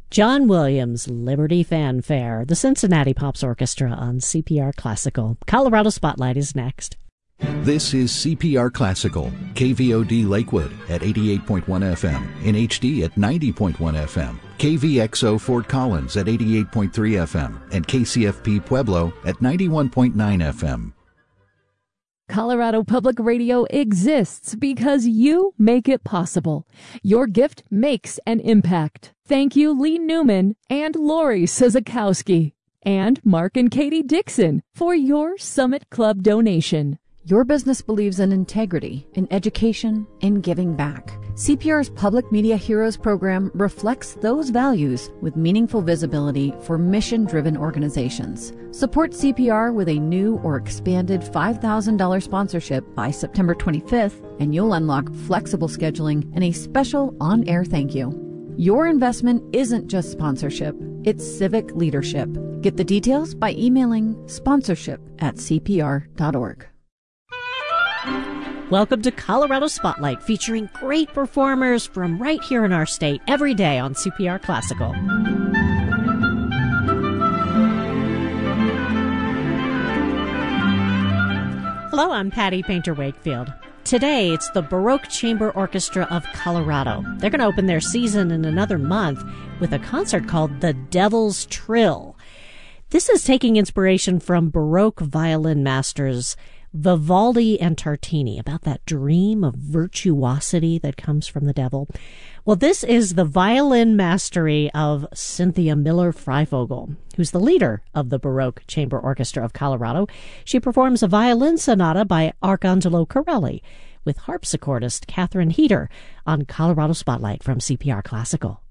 John Williams, Liberty Fanfare, the Cincinnati Pops Orchestra on CPR Classical. Colorado Spotlight is next. This is CPR Classical, KVOD Lakewood at 88.1 FM, in HD at 90.1 FM, KVXO Fort Collins at 88.3 FM, and KCFP Pueblo at 91.9 FM. Colorado Public Radio exists because you make it possible. Your gift makes an impact. Thank you, Lee Newman and Lori Sizakowski and Mark and Katie Dixon for your Summit Club donation. Your business believes in integrity, in education, in giving back. CPR's Public Media Heroes program reflects those values with meaningful visibility for mission-driven organizations. Support CPR with a new or expanded $5,000 sponsorship by September 25th, and you'll unlock flexible scheduling and a special on-air thank you. Your investment isn't just sponsorship, it's civic leadership. Get the details by emailing sponsorship@cpr.org. Welcome to Colorado Spotlight, featuring great performers from right here in our state every day on CPR Classical. Hello, I'm Patty Painter Wakefield. Today, it's the Baroque Chamber Orchestra of Colorado. They're going to open their season in another month with a concert called The Devil's Trill. This is taking inspiration from Baroque violin masters Vivaldi and Tartini, about that dream of virtuosity that comes from the devil. Well, this is the violin mastery of Cynthia Miller-Freivogel, who's the leader of the Baroque Chamber Orchestra of Colorado. She performs a violin sonata by Arcangelo Corelli with harpsichordist Catherine Heater on Colorado Spotlight from CPR Classical.